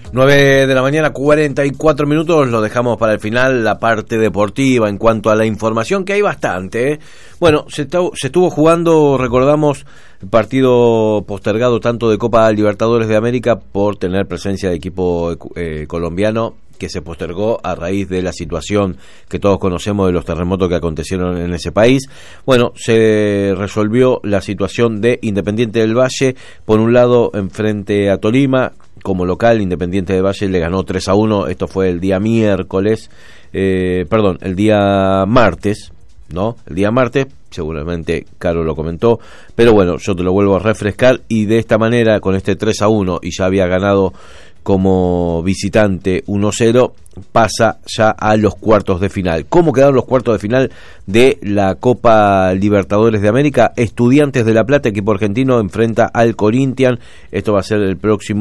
9 de la mañana, 44 minutos, lo dejamos para el final, la parte deportiva en cuanto a la información, que hay bastante, ¿eh? Bueno, se estuvo jugando, recordamos, el partido postergado tanto de Copa Libertadores de América por tener presencia de equipo colombiano, que se postergó a raíz de la situación que todos conocemos de los terremotos que acontecieron en ese país. Bueno, se resolvió la situación de Independiente del Valle, por un lado en frente a Tolima. Como local, Independiente del Valle le ganó 3-1, esto fue el día el día martes, ¿no? El día martes, seguramente Caro lo comentó, pero bueno, yo te lo vuelvo a refrescar, y de esta manera, con este 3-1, y ya había ganado como visitante 1-0, pasa ya a los cuartos de final. ¿Cómo quedaron los cuartos de final de la Copa Libertadores de América? Estudiantes de La Plata, equipo argentino, enfrenta al Corinthians. Esto va a ser el próximo